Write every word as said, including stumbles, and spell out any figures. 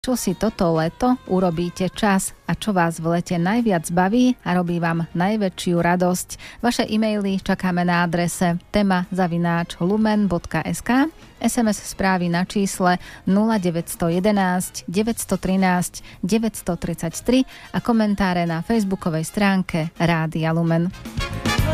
Čo si toto leto urobíte čas a čo vás v lete najviac baví a robí vám najväčšiu radosť? Vaše e-maily čakáme na adrese tema zavináč lumen bodka es ká, es em es správy na čísle nula deväť jeden jedna, deväť jedna tri, deväť tri tri a komentáre na facebookovej stránke Rádia Lumen.